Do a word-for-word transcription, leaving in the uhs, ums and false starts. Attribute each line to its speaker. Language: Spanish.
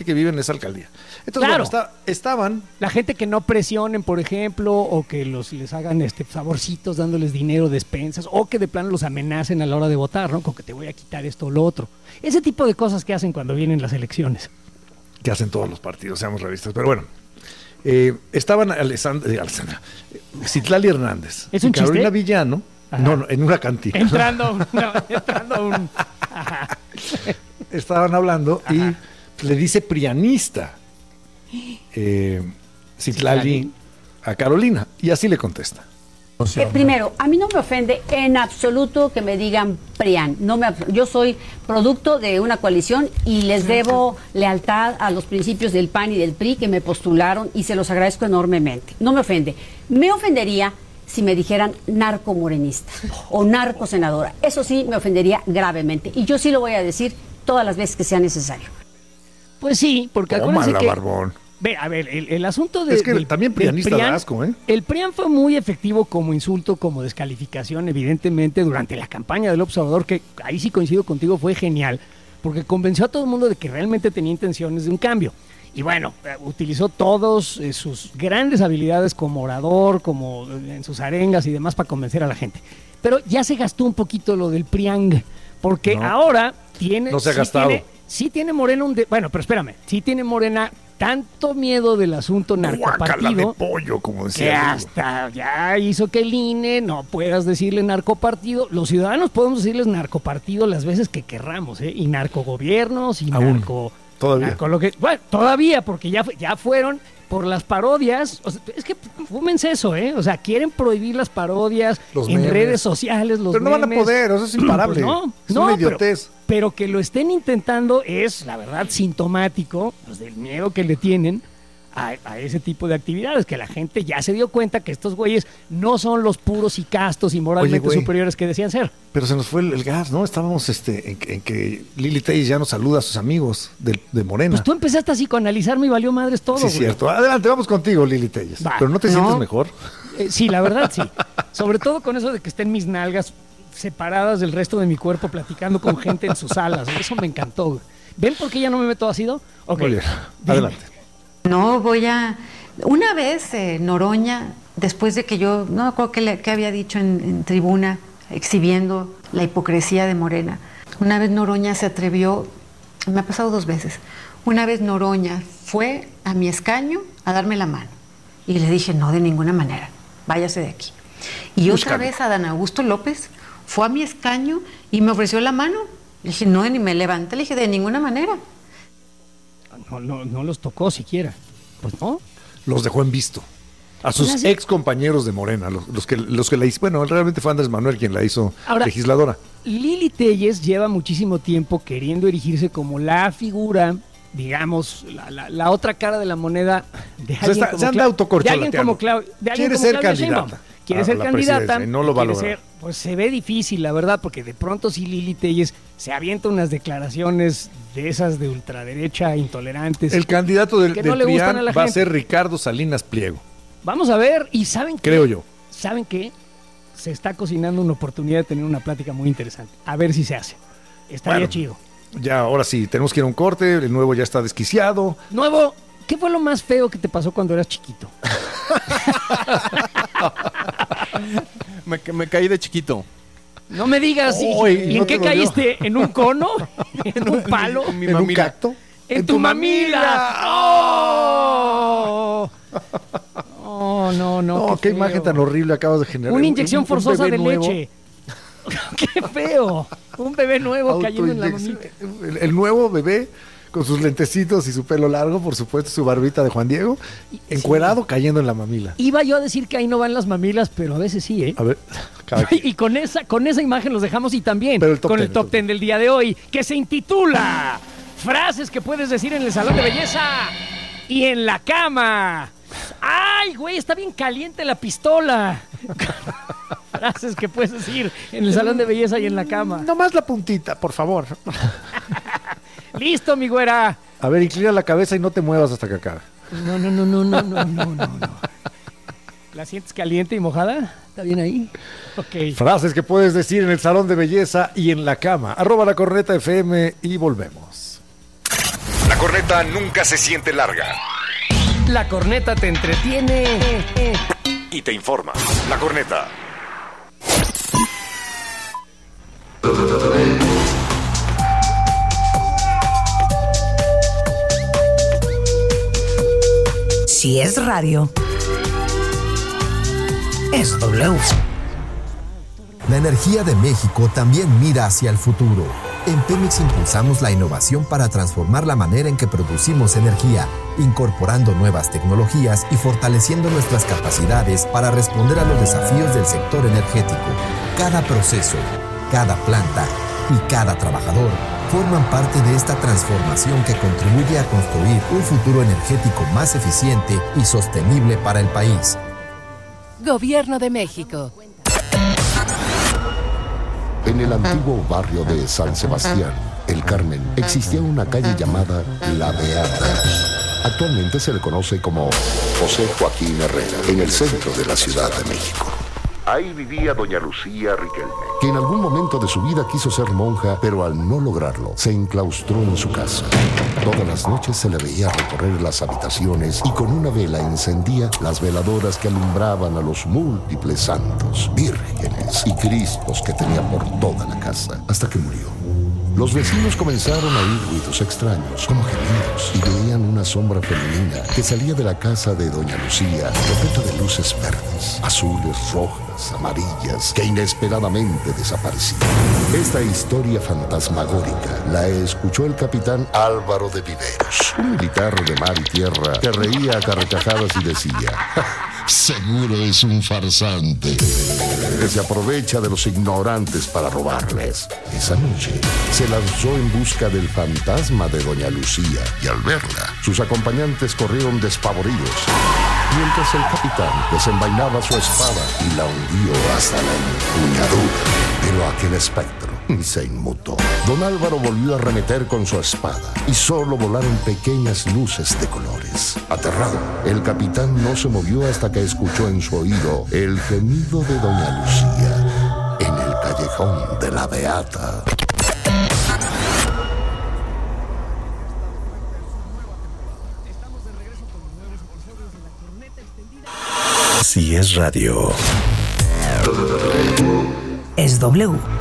Speaker 1: que vive en esa alcaldía. Entonces,
Speaker 2: Claro.
Speaker 1: bueno, está, estaban...
Speaker 2: La gente que no presionen, por ejemplo, o que los les hagan este favorcitos dándoles dinero, despensas, o que de plano los amenacen a la hora de votar, ¿no? Con que te voy a quitar esto o lo otro. Ese tipo de cosas que hacen cuando vienen las elecciones.
Speaker 1: que hacen todos los partidos, seamos realistas. Pero bueno, eh, estaban Alessandra, eh, Alessandra eh, Citlali Hernández
Speaker 2: ¿Es
Speaker 1: y
Speaker 2: un
Speaker 1: Carolina
Speaker 2: chiste?
Speaker 1: Villano,
Speaker 2: Ajá.
Speaker 1: no, no, en una cantina.
Speaker 2: Entrando a un... no, entrando a un ajá.
Speaker 1: Estaban hablando
Speaker 2: Ajá.
Speaker 1: y le dice prianista eh, Citlali a Carolina y así le contesta.
Speaker 3: Eh, primero, a mí no me ofende en absoluto que me digan PRIAN. No me, yo soy producto de una coalición y les debo lealtad a los principios del P A N y del P R I que me postularon y se los agradezco enormemente. No me ofende. Me ofendería si me dijeran narcomorenista o narcosenadora. Eso sí me ofendería gravemente. Y yo sí lo voy a decir todas las veces que sea necesario.
Speaker 2: Pues sí, porque acuérdense
Speaker 1: Tómala,
Speaker 2: que...
Speaker 1: barbón.
Speaker 2: Ve, a ver, el, el asunto de...
Speaker 1: Es que
Speaker 2: del-
Speaker 1: también
Speaker 2: del
Speaker 1: prianista
Speaker 2: PRIAN,
Speaker 1: da asco, ¿eh?
Speaker 2: El PRIAN fue muy efectivo como insulto, como descalificación, evidentemente, durante la campaña del Observador, que ahí sí coincido contigo, fue genial, porque convenció a todo el mundo de que realmente tenía intenciones de un cambio. Y bueno, eh, utilizó todas eh, sus grandes habilidades como orador, como eh, en sus arengas y demás para convencer a la gente. Pero ya se gastó un poquito lo del PRIANG, porque
Speaker 1: No.
Speaker 2: ahora tiene...
Speaker 1: No se ha
Speaker 2: sí
Speaker 1: gastado.
Speaker 2: tiene- sí tiene Morena un... de- bueno, pero espérame, sí tiene Morena tanto miedo del asunto
Speaker 1: Guácala de
Speaker 2: narcopartido
Speaker 1: pollo, como
Speaker 2: que
Speaker 1: decía.
Speaker 2: hasta ya hizo que el I N E no puedas decirle narcopartido. Los ciudadanos podemos decirles narcopartido las veces que querramos, ¿eh? Y narcogobiernos y
Speaker 1: Aún.
Speaker 2: narco...
Speaker 1: Todavía.
Speaker 2: narco lo que, bueno, todavía, porque ya, fu- ya fueron por las parodias. O sea, es que fúmense eso, ¿eh? O sea, quieren prohibir las parodias
Speaker 1: Los
Speaker 2: en
Speaker 1: memes.
Speaker 2: redes sociales, los
Speaker 1: Pero no van a
Speaker 2: memes.
Speaker 1: poder, eso es imparable.
Speaker 2: Pues no,
Speaker 1: es
Speaker 2: no,
Speaker 1: una
Speaker 2: pero-
Speaker 1: idiotez.
Speaker 2: Pero que lo estén intentando es, la verdad, sintomático pues, del miedo que le tienen a, a ese tipo de actividades, que la gente ya se dio cuenta que estos güeyes no son los puros y castos y moralmente
Speaker 1: güey.
Speaker 2: superiores que decían ser.
Speaker 1: Pero se nos fue el, el gas, ¿no? Estábamos este, en, que- en que Lili Telles ya nos saluda a sus amigos de, de Morena.
Speaker 2: Pues tú empezaste a psicoanalizarme y valió madres todo,
Speaker 1: sí,
Speaker 2: güey.
Speaker 1: cierto. Adelante, vamos contigo, Lili Telles.
Speaker 2: Va.
Speaker 1: Pero ¿no te
Speaker 2: No.
Speaker 1: sientes mejor?
Speaker 2: Eh, sí, la verdad, sí. Sobre todo con eso de que estén mis nalgas separadas del resto de mi cuerpo platicando con gente en sus salas. Eso me encantó, güey. ¿Ven por qué ya no me meto ácido? Ok.
Speaker 1: Muy bien.
Speaker 2: Dime.
Speaker 1: Adelante.
Speaker 4: No voy a... Una vez eh, Noroña, después de que yo, no me acuerdo qué, le- qué había dicho en, en tribuna, exhibiendo la hipocresía de Morena, una vez Noroña se atrevió, me ha pasado dos veces, una vez Noroña fue a mi escaño a darme la mano y le dije, no, de ninguna manera, váyase de aquí. Y otra
Speaker 1: Búscalo.
Speaker 4: vez Adán Augusto López fue a mi escaño y me ofreció la mano. Le dije, no, ni me levanté, le dije, de ninguna manera.
Speaker 2: No, no, no los tocó siquiera. Pues no.
Speaker 1: Los dejó en visto. A sus
Speaker 2: Pues así-
Speaker 1: ex compañeros de Morena, los, los que, los que la hizo. Bueno, realmente fue Andrés Manuel quien la hizo
Speaker 2: Ahora-
Speaker 1: legisladora.
Speaker 2: Lili Telles lleva muchísimo tiempo queriendo erigirse como la figura, digamos, la, la- la otra cara de la moneda de
Speaker 1: sea,
Speaker 2: alguien
Speaker 1: está-
Speaker 2: como
Speaker 1: se anda
Speaker 2: Cla-
Speaker 1: autocorcholateando.
Speaker 2: de alguien como Clau- de alguien
Speaker 1: Quiere
Speaker 2: como
Speaker 1: ser
Speaker 2: Claudia
Speaker 1: candidata
Speaker 2: Sheinbaum. Quiere
Speaker 1: a
Speaker 2: ser
Speaker 1: la
Speaker 2: candidata
Speaker 1: presidencia y no lo va a
Speaker 2: quiere
Speaker 1: lograr.
Speaker 2: ser- pues se ve difícil, la verdad, porque de pronto sí Lili Telles se avienta unas declaraciones de esas de ultraderecha intolerantes.
Speaker 1: El candidato del,
Speaker 2: que
Speaker 1: del
Speaker 2: no le gustan
Speaker 1: PRIAN
Speaker 2: a la
Speaker 1: va a
Speaker 2: gente.
Speaker 1: ser Ricardo Salinas Pliego,
Speaker 2: Vamos a ver, y ¿saben qué?
Speaker 1: creo yo.
Speaker 2: ¿Saben qué? Se está cocinando una oportunidad de tener una plática muy interesante. A ver si se hace. Estaría
Speaker 1: Bueno.
Speaker 2: chido.
Speaker 1: Ya, ahora sí, tenemos que ir a un corte, el nuevo ya está desquiciado.
Speaker 2: Nuevo, ¿qué fue lo más feo que te pasó cuando eras chiquito?
Speaker 5: Me, me caí de chiquito.
Speaker 2: No me digas, ¿y-
Speaker 1: Uy,
Speaker 2: ¿y
Speaker 1: ¿no
Speaker 2: en
Speaker 1: te
Speaker 2: qué
Speaker 1: dolió?
Speaker 2: caíste? ¿En un cono? ¿En un palo?
Speaker 5: En mi
Speaker 1: ¿En un
Speaker 5: mamila.
Speaker 1: cacto?
Speaker 2: ¡En tu mamila! ¡Oh! Oh, no, no.
Speaker 1: No, qué,
Speaker 2: feo.
Speaker 1: imagen tan horrible acabas de generar.
Speaker 2: Una inyección
Speaker 1: Un- un
Speaker 2: forzosa
Speaker 1: bebé
Speaker 2: de
Speaker 1: nuevo.
Speaker 2: leche. ¡Qué feo! Un bebé nuevo cayendo en la
Speaker 1: Autoinyección.
Speaker 2: mamita.
Speaker 1: El, el nuevo bebé con sus lentecitos y su pelo largo, por supuesto, su barbita de Juan Diego, encuerado cayendo en la mamila.
Speaker 2: Iba yo a decir que ahí no van las mamilas, pero a veces sí, ¿eh?
Speaker 1: A ver, cada quien.
Speaker 2: Y con esa, con esa imagen los dejamos y también
Speaker 1: Pero el top
Speaker 2: con
Speaker 1: ten,
Speaker 2: el top
Speaker 1: el top
Speaker 2: ten del día de hoy, que se intitula Frases que puedes decir en el salón de belleza y en la cama. ¡Ay, güey! Está bien caliente la pistola. Frases que puedes decir en el salón de belleza y en la cama.
Speaker 1: Nomás la puntita, por favor.
Speaker 2: ¡Listo, mi güera!
Speaker 1: A ver, inclina la cabeza y no te muevas hasta que acabe.
Speaker 2: No, no, no, no, no, no, no, no, no. ¿La sientes caliente y mojada? ¿Está bien ahí? Ok.
Speaker 1: Frases que puedes decir en el salón de belleza y en la cama. Arroba la corneta F M y volvemos.
Speaker 6: La corneta nunca se siente larga.
Speaker 2: La corneta te entretiene
Speaker 6: Y te informa. La corneta.
Speaker 7: Si es radio, es W.
Speaker 8: La energía de México también mira hacia el futuro. En Pemex impulsamos la innovación para transformar la manera en que producimos energía, incorporando nuevas tecnologías y fortaleciendo nuestras capacidades para responder a los desafíos del sector energético. Cada proceso, cada planta y cada trabajador forman parte de esta transformación que contribuye a construir un futuro energético más eficiente y sostenible para el país.
Speaker 9: Gobierno de México.
Speaker 10: En el antiguo barrio de San Sebastián, El Carmen, existía una calle llamada La Beata. Actualmente se le conoce como José Joaquín Herrera, en el centro de la Ciudad de México. Ahí vivía doña Lucía Riquelme, que en algún momento de su vida quiso ser monja, pero al no lograrlo, se enclaustró en su casa. Todas las noches se le veía recorrer las habitaciones y con una vela encendía las veladoras que alumbraban a los múltiples santos, vírgenes y cristos que tenía por toda la casa, hasta que murió. Los vecinos comenzaron a oír ruidos extraños, como gemidos, y veían una sombra femenina que salía de la casa de doña Lucía, repleta de luces verdes, azules, rojas, amarillas, que inesperadamente desaparecían. Esta historia fantasmagórica la escuchó el capitán Álvaro de Viveros, un militar de mar y tierra que reía a carcajadas y decía: seguro es un farsante que se aprovecha de los ignorantes para robarles. Esa noche se lanzó en busca del fantasma de doña Lucía y al verla, sus acompañantes corrieron despavoridos, mientras el capitán desenvainaba su espada y la hundió hasta la empuñadura. Pero aquel espectro se inmutó. Don Álvaro volvió a arremeter con su espada y solo volaron pequeñas luces de colores. Aterrado, el capitán no se movió hasta que escuchó en su oído el gemido de doña Lucía en el callejón de la Beata.
Speaker 6: Si es radio,
Speaker 7: es W.